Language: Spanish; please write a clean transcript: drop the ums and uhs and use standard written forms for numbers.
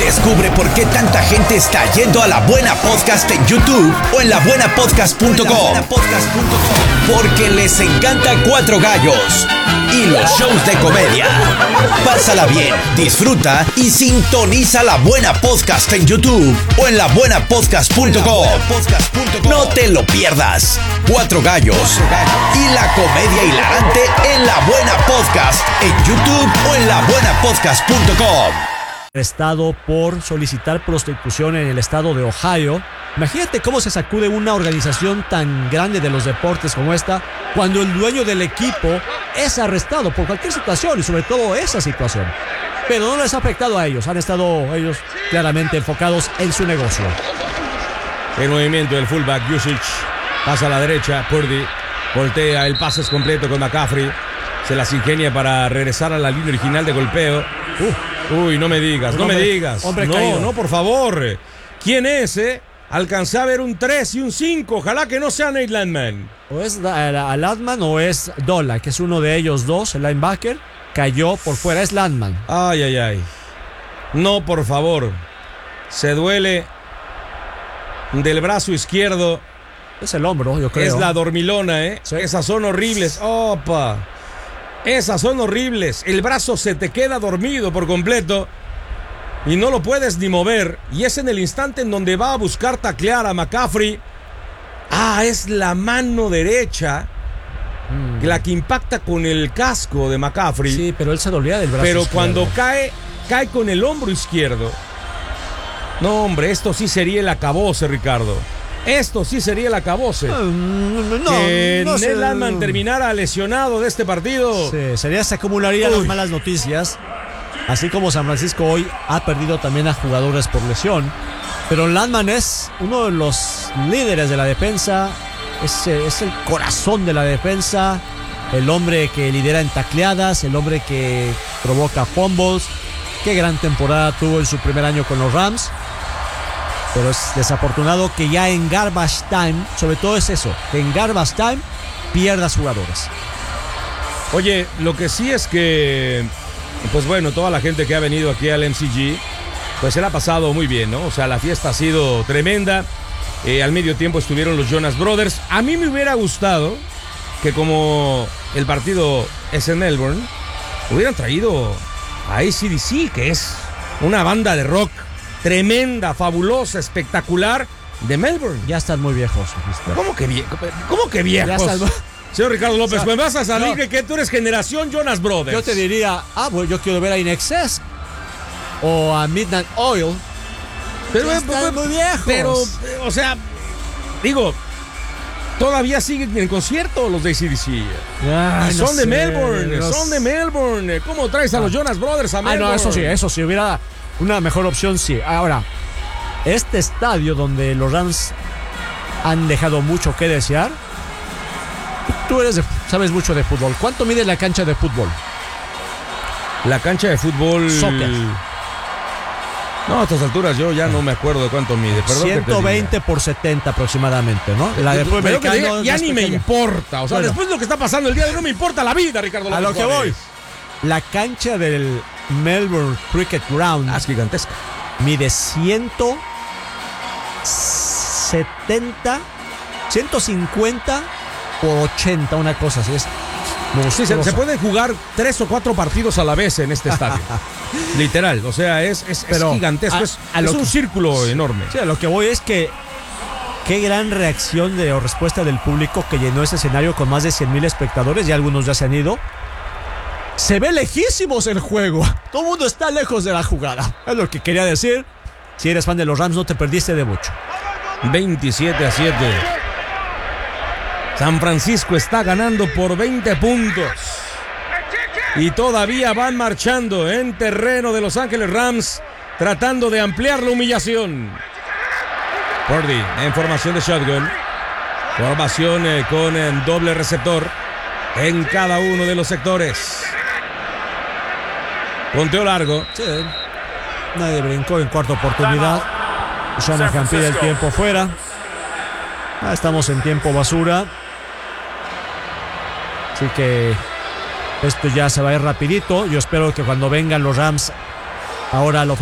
Descubre por qué tanta gente está yendo a La Buena Podcast en YouTube o en labuenapodcast.com. Porque les encanta Cuatro Gallos y los shows de comedia. Pásala bien, disfruta y sintoniza La Buena Podcast en YouTube o en labuenapodcast.com. No te lo pierdas. Cuatro Gallos y la comedia hilarante en La Buena Podcast en YouTube o en labuenapodcast.com. Arrestado por solicitar prostitución en el estado de Ohio. Imagínate cómo se sacude una organización tan grande de los deportes como esta cuando el dueño del equipo es arrestado por cualquier situación y sobre todo esa situación. Pero no les ha afectado a ellos, han estado ellos claramente enfocados en su negocio. El movimiento del fullback Juszczyk pasa a la derecha, Purdy voltea, el pase es completo con McCaffrey, se las ingenia para regresar a la línea original de golpeo. Uy, no me digas, no me digas. Hombre caído. No, por favor. ¿Quién es, Alcancé a ver un 3 y un 5. Ojalá que no sea Nate Landman. O es Landman o es Dola, que es uno de ellos dos, el linebacker. Cayó por fuera, es Landman. Ay. No, por favor. Se duele del brazo izquierdo. Es el hombro, yo creo. Es la dormilona, Sí. Esas son horribles. Opa. Esas son horribles. El brazo se te queda dormido por completo y no lo puedes ni mover. Y es en el instante en donde va a buscar taclear a McCaffrey. Es la mano derecha la que impacta con el casco de McCaffrey. Sí, pero él se dolía del brazo Pero izquierdo. cuando cae con el hombro izquierdo. No, hombre, esto sí sería el acabose, Ricardo. Esto sí sería el acabose. Que Nate Landman terminara lesionado de este partido. Sí, se acumularían las malas noticias. Así como San Francisco hoy ha perdido también a jugadores por lesión. Pero Landman es uno de los líderes de la defensa. Es el corazón de la defensa. El hombre que lidera en tacleadas. El hombre que provoca fumbles. Qué gran temporada tuvo en su primer año con los Rams. Pero es desafortunado que ya en garbage time, sobre todo es eso, que en garbage time pierdas jugadores. Oye, lo que sí es que, pues bueno, toda la gente que ha venido aquí al MCG, pues se la ha pasado muy bien, ¿no? O sea, la fiesta ha sido tremenda. Al medio tiempo estuvieron los Jonas Brothers. A mí me hubiera gustado que como el partido es en Melbourne, hubieran traído a AC/DC, que es una banda de rock tremenda, fabulosa, espectacular de Melbourne. Ya están muy viejos. ¿Cómo que viejos? Ya están... Señor Ricardo López, pues vas a salir que tú eres generación Jonas Brothers. Yo te diría, bueno, yo quiero ver a In Excess o a Midnight Oil. Pero ya están muy viejos. Pero, o sea, digo, todavía siguen en concierto los de AC/DC. Son de Melbourne. ¿Cómo traes a los Jonas Brothers a Melbourne? No, eso sí, hubiera una mejor opción, sí. Ahora, este estadio donde los Rams han dejado mucho que desear. Tú sabes mucho de fútbol. ¿Cuánto mide la cancha de fútbol? La cancha de fútbol... Soccer. No, a estas alturas yo ya no me acuerdo de cuánto mide. Perdón 120 por 70 aproximadamente, ¿no? La de fútbol americano ya ni pequeña. me importa. O sea, bueno, después de lo que está pasando el día de hoy, no me importa la vida, Ricardo López. A lo que voy. La cancha del Melbourne Cricket Ground es gigantesca. mide 150 por 80, una cosa así. Sí, se pueden jugar 3 o 4 partidos a la vez en este estadio. Literal, o sea, es gigantesco. Es un círculo enorme. Sí, a lo que voy es que qué gran reacción o respuesta del público que llenó ese escenario con más de 100,000 espectadores y algunos ya se han ido. Se ve lejísimos el juego. Todo el mundo está lejos de la jugada. Es lo que quería decir. Si eres fan de los Rams, no te perdiste de mucho. 27-7. San Francisco está ganando por 20 puntos. Y todavía van marchando en terreno de Los Ángeles Rams, tratando de ampliar la humillación. Purdy en formación de shotgun. Formación con doble receptor en cada uno de los sectores. Conteo largo. Sí. Nadie brincó en cuarta oportunidad. Shanahan pide el tiempo fuera. Estamos en tiempo basura. Así que esto ya se va a ir rapidito. Yo espero que cuando vengan los Rams ahora al